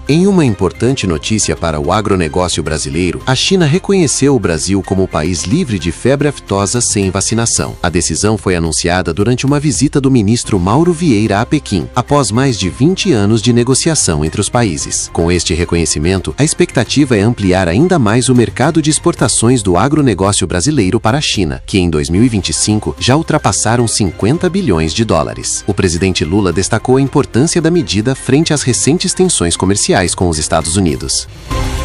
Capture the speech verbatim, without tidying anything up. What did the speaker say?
Em uma importante notícia para o agronegócio brasileiro, a China reconheceu o Brasil como o país livre de febre aftosa sem vacinação. A decisão foi anunciada durante uma visita do ministro Mauro Vieira a Pequim, após mais de vinte anos de negociação entre os países. Com este reconhecimento, a expectativa é ampliar ainda mais o mercado de exportações do agronegócio brasileiro para a China, que em dois mil e vinte e cinco já ultrapassaram cinquenta bilhões de dólares. O presidente Lula destacou a importância da medida frente às recentes tensões comerciais com os Estados Unidos.